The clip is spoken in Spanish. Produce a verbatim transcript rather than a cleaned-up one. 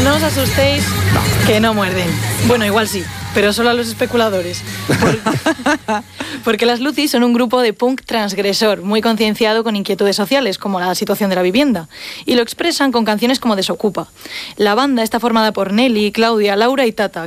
No os asustéis, que no muerden. Bueno, igual sí, pero solo a los especuladores. Por... Porque las Lucis son un grupo de punk transgresor, muy concienciado con inquietudes sociales, como la situación de la vivienda, y lo expresan con canciones como Desocupa. La banda está formada por Nelly, Claudia, Laura y Tata,